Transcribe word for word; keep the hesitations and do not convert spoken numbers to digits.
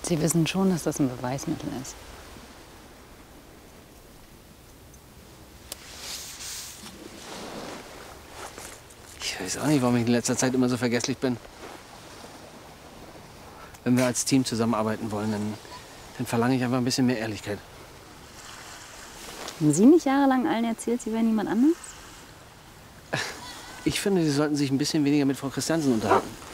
Sie wissen schon, dass das ein Beweismittel ist. Ich weiß auch nicht, warum ich in letzter Zeit immer so vergesslich bin. Wenn wir als Team zusammenarbeiten wollen, dann, dann verlange ich einfach ein bisschen mehr Ehrlichkeit. Haben Sie nicht jahrelang allen erzählt, Sie wären jemand anderes? Ich finde, Sie sollten sich ein bisschen weniger mit Frau Christiansen unterhalten.